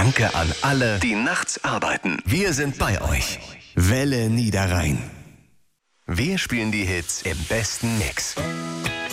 Danke an alle, die nachts arbeiten. Wir sind bei euch. Welle Niederrhein. Wir spielen die Hits im besten Mix.